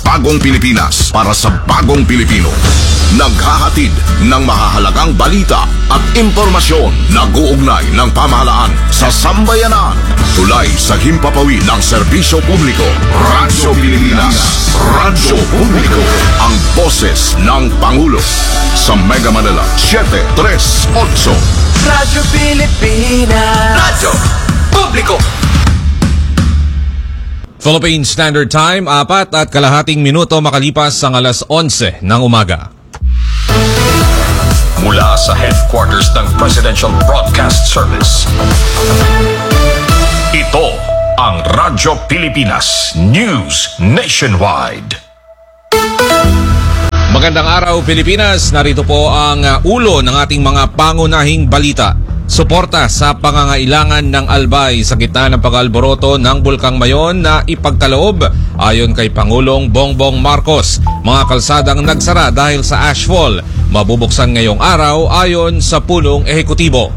bagong Pilipinas para sa bagong Pilipino. Naghahatid ng mahahalagang balita at impormasyon. Nag-uugnay ng pamahalaan sa sambayanan. Tulay sa himpapawid ng serbisyo publiko. Radyo Pilipinas. Radyo Publiko. Ang boses ng Pangulo. Sa Mega Manila 738. Radyo Pilipinas. Radyo Publiko. Philippine Standard Time, 4:00 minuto makalipas ang alas 11 ng umaga. Mula sa headquarters ng Presidential Broadcast Service. Ito ang Radyo Pilipinas News Nationwide. Magandang araw Pilipinas, narito po ang ulo ng ating mga pangunahing balita. Suporta sa pangangailangan ng Albay sa gitna ng pag-alboroto ng Bulkang Mayon na ipagkaloob ayon kay Pangulong Bongbong Marcos. Mga kalsadang nagsara dahil sa ashfall, mabubuksan ngayong araw ayon sa punong ehekutibo.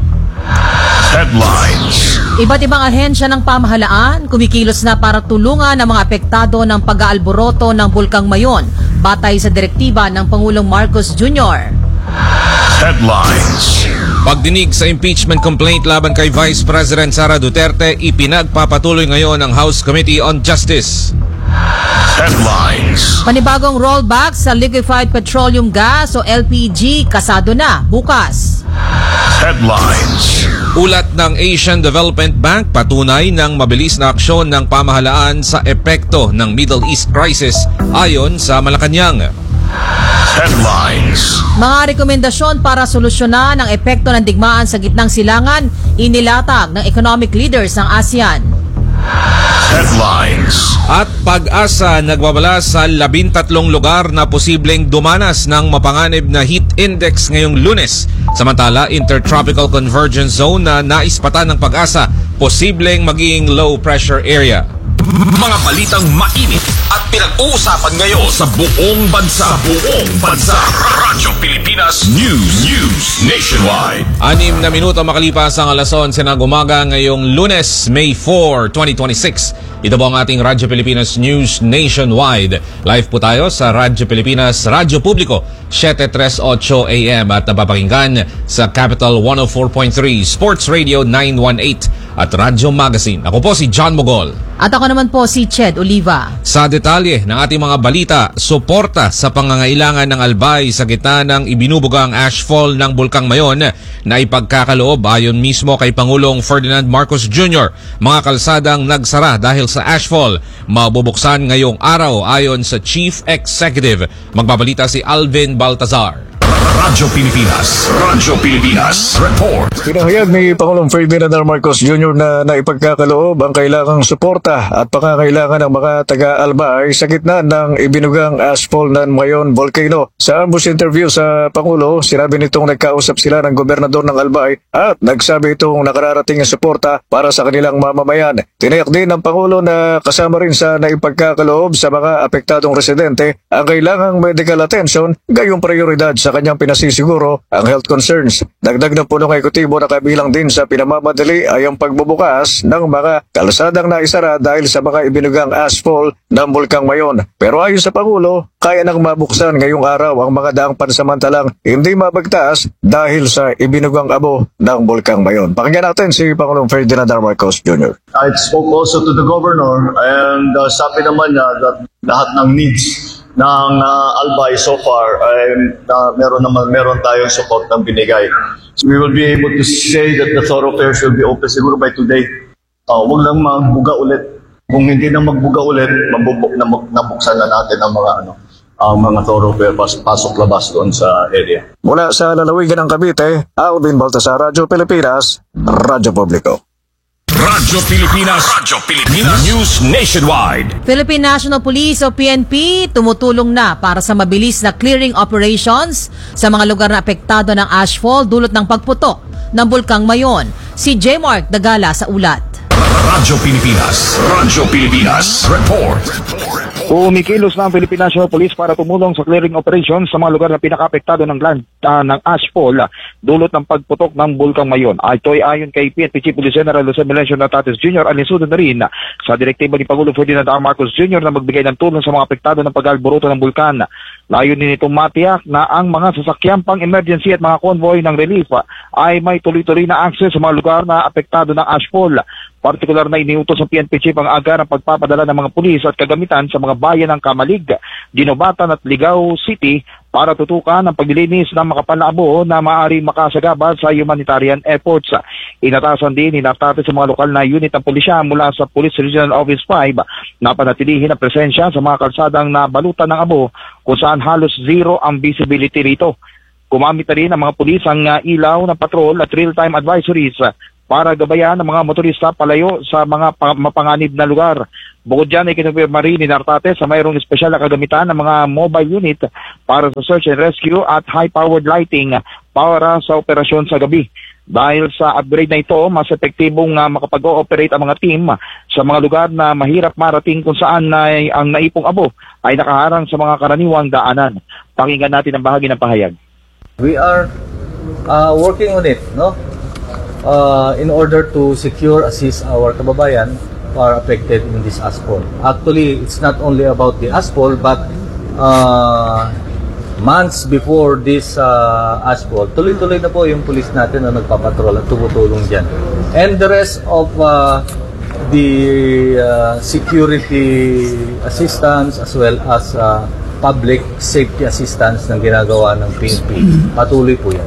Headlines. Iba't ibang ahensya ng pamahalaan kumikilos na para tulungan ang mga apektado ng pag-aalboroto ng Bulkang Mayon batay sa direktiba ng Pangulong Marcos Jr. Headlines. Pagdinig sa impeachment complaint laban kay Vice President Sara Duterte, ipinagpapatuloy ngayon ng House Committee on Justice. Headlines. Panibagong rollback sa liquefied petroleum gas o LPG kasado na bukas. Headlines. Ulat ng Asian Development Bank, patunay ng mabilis na aksyon ng pamahalaan sa epekto ng Middle East crisis ayon sa Malacanang. Headlines. Mga rekomendasyon para solusyonan ang epekto ng digmaan sa gitnang silangan inilatag ng economic leaders ng ASEAN. Headlines. At pag-asa nagbabala sa 13 lugar na posibleng dumanas ng mapanganib na heat index ngayong Lunes. Samantala, Intertropical Convergence Zone na naispatan ng pag-asa, posibleng maging low pressure area. Mga balitang mainit at pinag-uusapan ngayon sa buong bansa. Radyo Pilipinas News Nationwide. 6 na minuto makalipas ang alas 11 ng umaga ngayong Lunes, May 4, 2026. Ito po ang ating Radyo Pilipinas News Nationwide. Live po tayo sa Radyo Pilipinas, Radyo Publiko, 738 AM at napapakinggan sa Capital 104.3, Sports Radio 918 at Radyo Magazine. Ako po si John Mogol. At ako naman po si Ched Oliva. Sa detalye ng ating mga balita, suporta sa pangangailangan ng Albay sa gitna ng ibinubugang ashfall ng Bulkang Mayon na ipagkakaloob ayon mismo kay Pangulong Ferdinand Marcos Jr. Mga kalsadang nagsara dahil sa ashfall, mabubuksan ngayong araw ayon sa Chief Executive. Magbabalita si Alvin Baltazar. Radyo Pilipinas Report. Pinahayag ni Pangulong Ferdinand Marcos Jr. na naipagkakaloob ang kailangang suporta at pangangailangan ng mga taga-Albay sa gitna ng ibinugang ashfall ng Mayon Volcano. Sa ambush interview sa Pangulo, sinabi nitong nagkausap sila ng gobernador ng Albay at nagsabi itong nakararating ang suporta para sa kanilang mamamayan. Tinayak din ng Pangulo na kasama rin sa naipagkakaloob sa mga apektadong residente ang kailangang medical attention, gayong prioridad sa kanyang pinasisiguro ang health concerns. Dagdag ng punong ekutibo na kabilang din sa pinamamadali ay ang pagbubukas ng mga kalsadang naisara dahil sa mga ibinugang ashfall ng Bulkang Mayon. Pero ayon sa Pangulo, kaya nang mabuksan ngayong araw ang mga daang pansamantalang hindi mabagtaas dahil sa ibinugang abo ng Bulkang Mayon. Pakinggan natin si Pangulong Ferdinand Marcos Jr. I spoke also to the governor and sabi naman niya that lahat ng needs ng Albay so far ay meron tayong support ng binigay. So we will be able to say that the thoroughfares will be open siguro by today. Huwag lang magbuga ulit. Kung hindi na magbuga ulit, nabuksan na natin ang mga thoroughfare pasok-labas doon sa area. Mula sa lalawigan ng Cavite, Alvin Baltazar, Radyo Pilipinas, Radyo Publiko. Radyo Pilipinas News Nationwide. Philippine National Police o PNP tumutulong na para sa mabilis na clearing operations sa mga lugar na apektado ng ashfall dulot ng pagputok ng Bulkang Mayon. Si J. Mark Dagala sa ulat. Radyo Pilipinas Report. Kumikilos na ang Philippine National Police para tumulong sa clearing operations sa mga lugar na pinaka-apektado ng ng ashfall dulot ng pagputok ng Bulkang Mayon. Ito ay ayon kay PNP Chief Police General Jose Melencio Nartates Jr. Alinsunod na rin sa direktiba ni Pangulong Ferdinand R. Marcos Jr. na magbigay ng tulong sa mga apektado ng pag-alboroto ng bulkan. Layunin nitong matiyak na ang mga sasakyan pang emergency at mga convoy ng relief ay may tuloy-tuloy na access sa mga lugar na apektado ng ashfall. Partikular na iniutos ng PNP Chief ang agarang pagpapadala ng mga pulis at kagamitan sa mga bayan ng Kamalig, Ginobatan at Ligao City para tutukan ang paglilinis ng makapal na abo na maaaring makasagabal sa humanitarian efforts. Inatasan din ni Nartates sa mga lokal na unit ng pulisya mula sa Police Regional Office 5 na panatilihin ang presensya sa mga kalsadang nabalutan ng abo kung saan halos zero ang visibility rito. Gumamit na rin ang mga pulis ang ilaw ng patrol at real-time advisories para gabayan ng mga motorista palayo sa mga mapanganib na lugar. Bukod dyan ay kinumpirma rin ni Nartates sa mayroong espesyal na kagamitan ng mga mobile unit para sa search and rescue at high-powered lighting para sa operasyon sa gabi. Dahil sa upgrade na ito, mas epektibong makapag-ooperate ang mga team sa mga lugar na mahirap marating kung saan ang naipong abo ay nakaharang sa mga karaniwang daanan. Pakinggan natin ang bahagi ng pahayag. We are working on it, no? In order to secure, assist our kababayan who are affected in this ashfall. Actually, it's not only about the ashfall, but months before this ashfall, tuloy-tuloy na po yung police natin na nagpapatrol at tumutulong dyan. And the rest of the security assistance as well as public safety assistance na ginagawa ng PNP, patuloy po yan.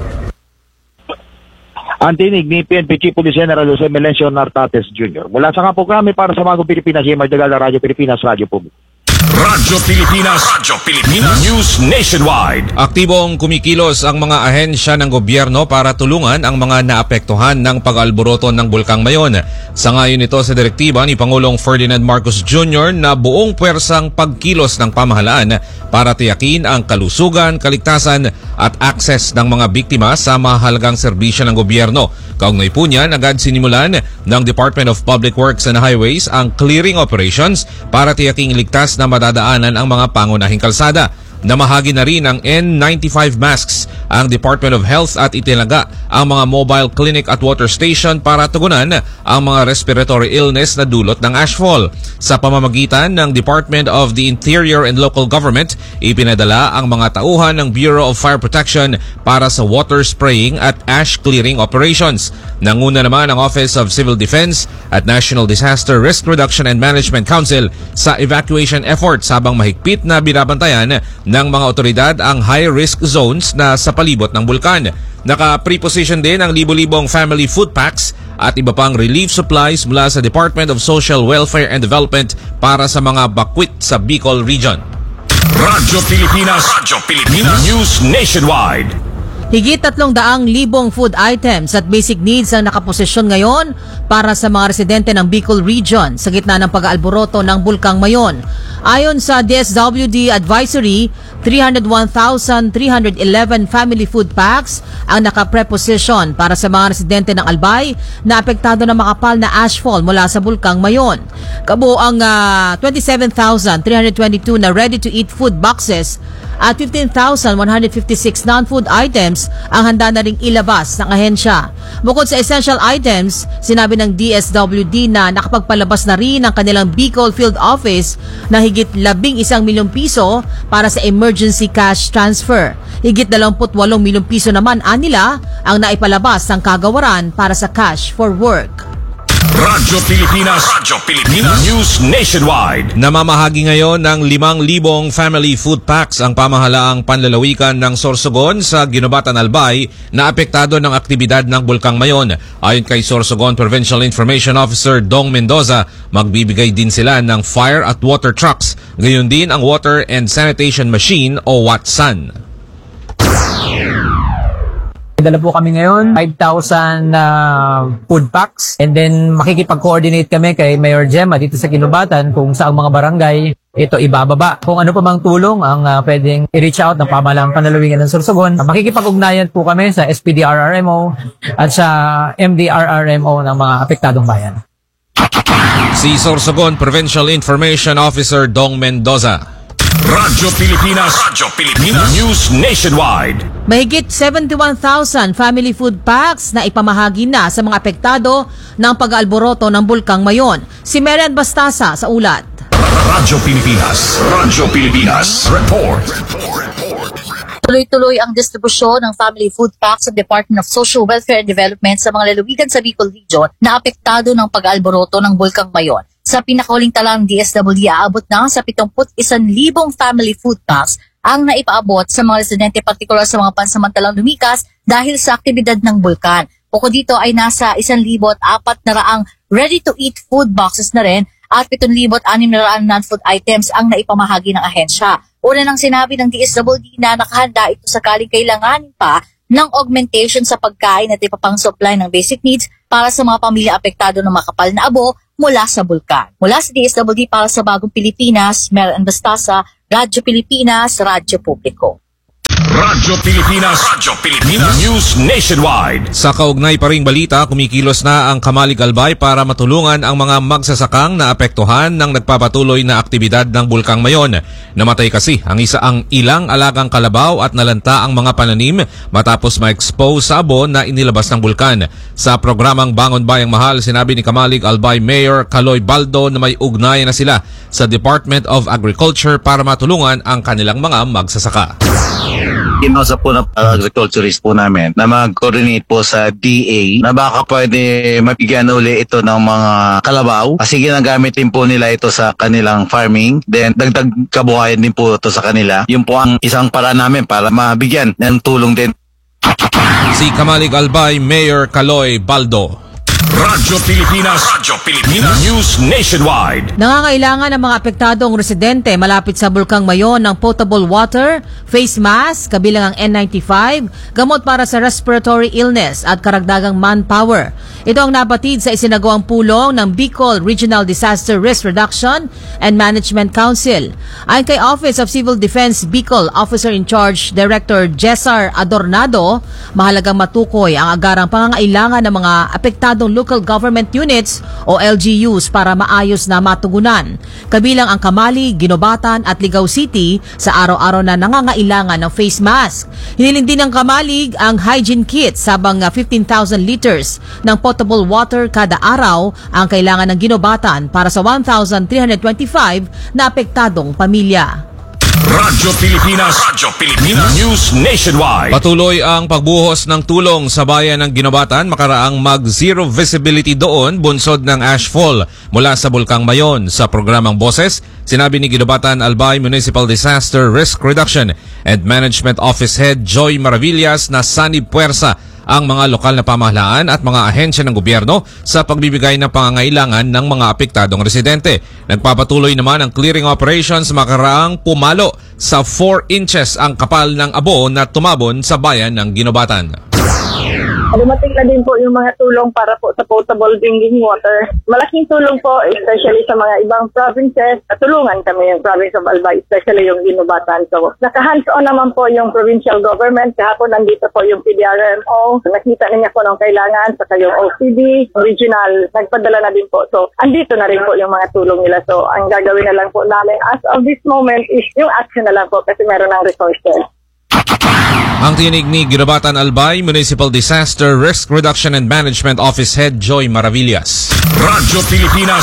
Ang tinig ni PNP Chief Police General Jose Melencio Nartates Jr. Mula sa programa para sa Bagong Pilipinas, Jemar Dagala, Radyo Pilipinas, Radyo Publiko. Radyo Pilipinas News Nationwide. Aktibong kumikilos ang mga ahensya ng gobyerno para tulungan ang mga naapektuhan ng pag-alboroto ng Bulkang Mayon. Sangayon ito sa direktiba ni Pangulong Ferdinand Marcos Jr. na buong puwersang pagkilos ng pamahalaan para tiyakin ang kalusugan, kaligtasan at access ng mga biktima sa mahalagang serbisyo ng gobyerno. Kaugnay po niyan, agad sinimulan ng Department of Public Works and Highways ang clearing operations para tiyaking ligtas na madadaanan ang mga pangunahing kalsada. Namahagi na rin ng N95 masks ang Department of Health at itinaga ang mga mobile clinic at water station para tugunan ang mga respiratory illness na dulot ng ashfall. Sa pamamagitan ng Department of the Interior and Local Government, ipinadala ang mga tauhan ng Bureau of Fire Protection para sa water spraying at ash clearing operations. Nanguna naman ang Office of Civil Defense at National Disaster Risk Reduction and Management Council sa evacuation efforts habang mahigpit na binabantayan ng mga otoridad ang high-risk zones na sa palibot ng bulkan. Naka-preposition din ang libo-libong family food packs at iba pang relief supplies mula sa Department of Social Welfare and Development para sa mga bakwit sa Bicol Region. Radyo Pilipinas News Nationwide. Higit 300,000 food items at basic needs ang nakaposisyon ngayon para sa mga residente ng Bicol Region sa gitna ng pag-aalboroto ng Bulkang Mayon. Ayon sa DSWD Advisory, 301,311 family food packs ang nakapreposition para sa mga residente ng Albay na apektado ng makapal na ashfall mula sa Bulkang Mayon. Kabuo ang 27,322 na ready-to-eat food boxes at 15,156 non-food items ang handa na ring ilabas ng ahensya. Bukod sa essential items, sinabi ng DSWD na nakapagpalabas na rin ang kanilang Bicol Field Office ng higit 11 milyong piso para sa emergency cash transfer. Higit 28 milyong piso naman anila ang naipalabas ng kagawaran para sa cash for work. Radyo Pilipinas News Nationwide. Namamahagi ngayon ng 5,000 family food packs ang pamahalaang panlalawigan ng Sorsogon sa Ginobatan, Albay na apektado ng aktibidad ng Bulkang Mayon. Ayon kay Sorsogon Provincial Information Officer Dong Mendoza, magbibigay din sila ng fire at water trucks, gayon din ang water and sanitation machine o WATSAN. Dala po kami ngayon, 5,000 food packs, and then makikipag-coordinate kami kay Mayor Gemma dito sa Ginobatan kung saang mga barangay ito ibababa. Kung ano pa mang tulong ang pwedeng i-reach out ng pamahalaang panlalawigan ng Sorsogon, makikipag-ugnayan po kami sa SPDRRMO at sa MDRRMO ng mga apektadong bayan. Si Sorsogon Provincial Information Officer Dong Mendoza. Radyo Pilipinas News Nationwide. Mahigit 71,000 family food packs na ipamahagi na sa mga apektado ng pag-aalboroto ng Bulkang Mayon. Si Marian Bastasa sa ulat. Radyo Pilipinas Report. Tuloy-tuloy ang distribusyon ng family food packs sa Department of Social Welfare and Development sa mga lalawigan sa Bicol Region na apektado ng pag-aalboroto ng Bulkang Mayon. Sa pinakahuling tala ng DSWD, aabot na sa 71,000 family food packs ang naipaabot sa mga residente, partikular sa mga pansamantalang lumikas dahil sa aktibidad ng bulkan. Bukod dito ay nasa 1,400 ready-to-eat food boxes na rin at 7,600 non-food items ang naipamahagi ng ahensya. Una nang sinabi ng DSWD na nakahanda ito sakaling kailanganin pa ng augmentation sa pagkain at iba pang supply ng basic needs para sa mga pamilya apektado ng makapal na abo mula sa bulkan. Mula sa DSWD para sa Bagong Pilipinas, Marian Bastasa, Radyo Pilipinas, Radyo Publiko. Radyo Pilipinas News Nationwide. Sa kaugnay pa ring balita, kumikilos na ang Kamalig Albay para matulungan ang mga magsasakang na apektuhan ng nagpapatuloy na aktibidad ng Bulkang Mayon. Namatay kasi ang ilang alagang kalabaw at nalanta ang mga pananim matapos ma-expose sa abo na inilabas ng bulkan. Sa programang Bangon Bayang Mahal, sinabi ni Kamalig Albay Mayor Caloy Baldo na may ugnayan na sila sa Department of Agriculture para matulungan ang kanilang mga magsasaka. Kinausap po ng agriculturist po namin na mag-coordinate po sa DA na baka pwede mabigyan uli ito ng mga kalabaw kasi ginagamitin po nila ito sa kanilang farming, then dagdag kabuhayan din po ito sa kanila. Yun po ang isang paraan namin para mabigyan ng tulong din. Si Kamalig Albay Mayor Caloy Baldo. Radyo Pilipinas News Nationwide. Nangangailangan ng mga apektadong residente malapit sa Bulkang Mayon ng potable water, face mask, kabilang ang N95, gamot para sa respiratory illness at karagdagang manpower. Ito ang nabatid sa isinagawang pulong ng Bicol Regional Disaster Risk Reduction and Management Council. Ayon kay Office of Civil Defense Bicol Officer in Charge Director Jessar Adornado, mahalagang matukoy ang agarang pangangailangan ng mga apektadong local government units o LGUs para maayos na matugunan. Kabilang ang Kamalig, Ginobatan at Ligao City sa araw-araw na nangangailangan ng face mask. Hiniling din ng Kamalig ang hygiene kits habang 15,000 liters ng potable water kada araw ang kailangan ng Ginobatan para sa 1,325 na apektadong pamilya. Radyo Pilipinas News Nationwide. Patuloy ang pagbuhos ng tulong sa bayan ng Ginobatan makaraang mag-zero visibility doon bunsod ng ashfall mula sa Bulkang Mayon. Sa programang Boses, sinabi ni Ginobatan Albay Municipal Disaster Risk Reduction and Management Office Head Joy Maravillas na sanib puwersa ang mga lokal na pamahalaan at mga ahensya ng gobyerno sa pagbibigay ng pangangailangan ng mga apektadong residente. Nagpapatuloy naman ang clearing operations makaraang pumalo sa 4 inches ang kapal ng abo na tumabon sa bayan ng Ginobatan. Dumating na din po yung mga tulong para po sa potable drinking water. Malaking tulong po, especially sa mga ibang provinces. Tulungan kami yung province of Albay, especially yung Ginobatan. So, naka-hands-on naman po yung provincial government. Kahapon nandito po yung PDRMO. Nakita niya po ng kailangan, saka yung OCD, regional, nagpadala na din po. So, andito na rin po yung mga tulong nila. So, ang gagawin na lang po namin as of this moment is yung action na lang po kasi meron ng resources. Ang tinig ni Ginobatan Albay Municipal Disaster Risk Reduction and Management Office Head Joy Maravillas. Radyo Pilipinas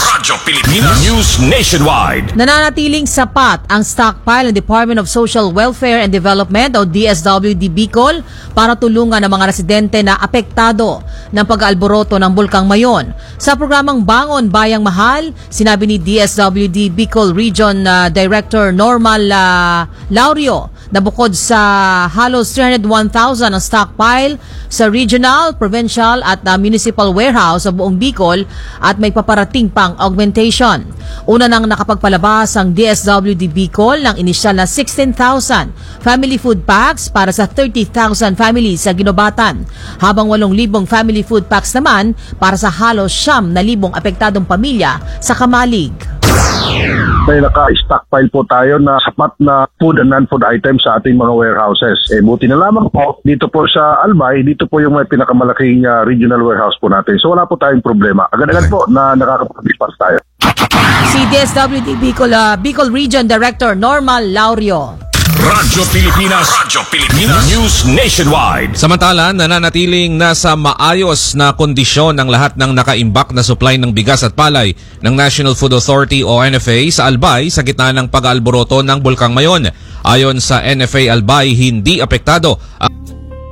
News Nationwide. Nananatiling sapat ang stockpile ng Department of Social Welfare and Development o DSWD Bicol para tulungan ang mga residente na apektado ng pag-aalboroto ng Bulkang Mayon. Sa programang Bangon Bayang Mahal, sinabi ni DSWD Bicol Region Director Normal Laurio na bukod sa halos 301,000 ang stockpile sa regional, provincial at municipal warehouse sa buong Bicol at may paparating pang augmentation. Una nang nakapagpalabas ang DSWD Bicol ng inisyal na 16,000 family food packs para sa 30,000 families sa Ginobatan, habang 8,000 family food packs naman para sa halos 9,000 apektadong pamilya sa Kamalig. may naka-stockpile po tayo na sapat na food and non-food items sa ating mga warehouses. Buti na lamang po, dito po sa Albay, dito po yung may pinakamalaking regional warehouse po natin. So wala po tayong problema. Agad-agad po na nakakapag-dispatch tayo. Si DSWD Bicol Region Director Normal Laurio. Radyo Pilipinas News Nationwide. Samantala, nananatiling nasa maayos na kondisyon ang lahat ng nakaimbak na supply ng bigas at palay ng National Food Authority o NFA sa Albay sa gitna ng pag-aalboroto ng Bulkang Mayon. Ayon sa NFA Albay, hindi apektado ang